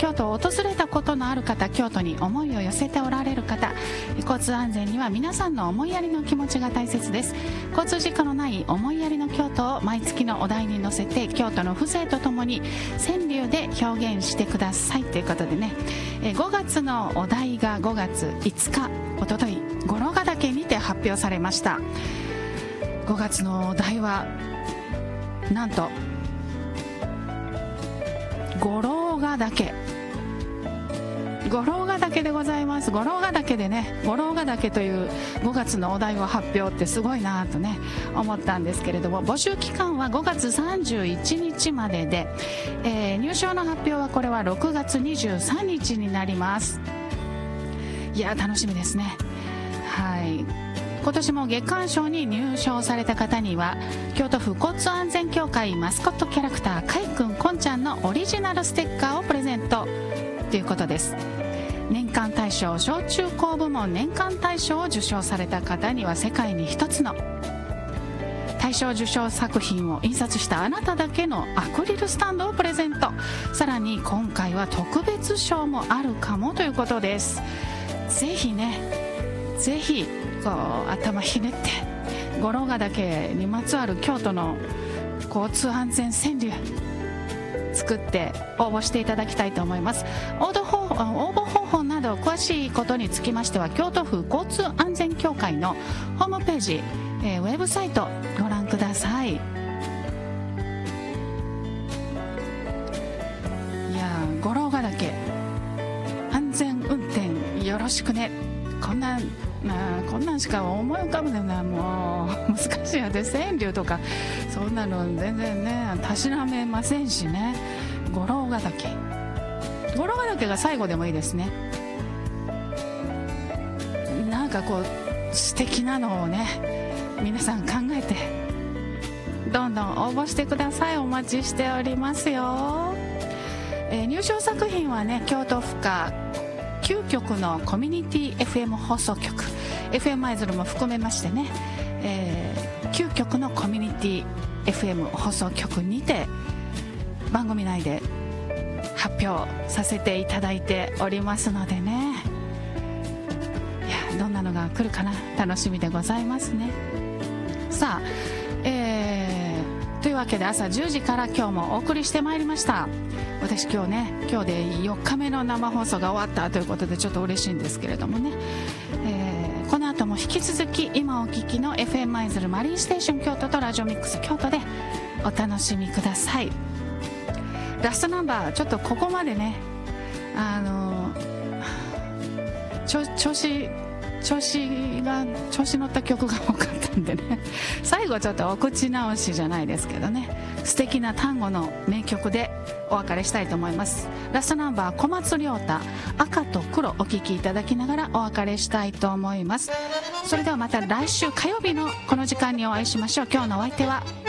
京都を訪れたことのある方、京都に思いを寄せておられる方、交通安全には皆さんの思いやりの気持ちが大切です。交通事故のない思いやりの京都を毎月のお題に乗せて、京都の風情とともに川柳で表現してくださいということでね、5月のお題が5月5日、おととい五郎ヶ岳にて発表されました。5月のお題はなんと五郎ヶ岳でございます。五郎ヶ岳でね、五郎ヶ岳という5月のお題を発表ってすごいなとね思ったんですけれども、募集期間は5月31日までで、入賞の発表はこれは6月23日になります。いや楽しみですね。はい、今年も月間賞に入賞された方には京都府交通安全協会マスコットキャラクターかいくんこんちゃんのオリジナルステッカーをプレゼントということです。年間大賞小中高部門年間大賞を受賞された方には世界に一つの大賞受賞作品を印刷したあなただけのアクリルスタンドをプレゼント。さらに今回は特別賞もあるかもということです。ぜひね、ぜひこう頭ひねって五郎ヶ岳にまつわる京都の交通安全川柳作って応募していただきたいと思います。応募方法など詳しいことにつきましては京都府交通安全協会のホームページ、ウェブサイトご覧ください。いや五郎ヶ岳安全運転よろしくね。こんなんしか思い浮かぶな、もう難しいよね。川柳とかそんなの全然ねたしなめませんしね。五郎ヶ岳が最後でもいいですね。なんかこう素敵なのをね皆さん考えてどんどん応募してください。お待ちしておりますよ。入賞作品はね京都府下9局のコミュニティ FM 放送局 FM 舞鶴も含めましてね、9局のコミュニティ FM 放送局にて番組内で発表させていただいておりますのでね、いやどんなのが来るかな楽しみでございますね。さあ、というわけで朝10時から今日もお送りしてまいりました。私今日で4日目の生放送が終わったということでちょっと嬉しいんですけれどもね、この後も引き続き今お聞きの FM 舞鶴マリンステーション京都とラジオミックス京都でお楽しみください。ラストナンバーちょっとここまでね調子乗った曲が多かったんでね最後ちょっとお口直しじゃないですけどね、素敵な単語の名曲でお別れしたいと思います。ラストナンバー小松亮太赤と黒お聴きいただきながらお別れしたいと思います。それではまた来週火曜日のこの時間にお会いしましょう。今日のお相手は